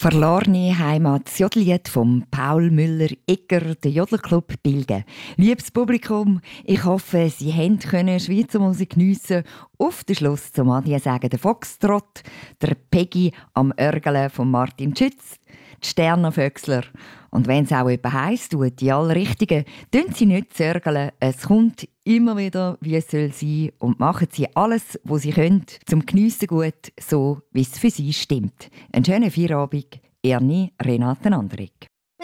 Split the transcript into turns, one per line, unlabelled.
Verlorene Heimat, das Jodellied von Paul Müller-Egger, der Jodelclub Bilgen. Liebes Publikum, ich hoffe, Sie können Schweizer Musik geniessen. Auf den Schluss zum Adieu sagen der Foxtrott, der Peggy am Örgeln von Martin Schütz, die Sternenvöxler. Und wenn es auch jemand heisst, tut die Allrichtigen, tun Sie nicht zörgeln. Es kommt immer wieder, wie es soll sein, und machen Sie alles, was Sie können, zum Geniessen gut, so wie es für Sie stimmt. Einen schönen Feierabend, Ernie Renate Andrik.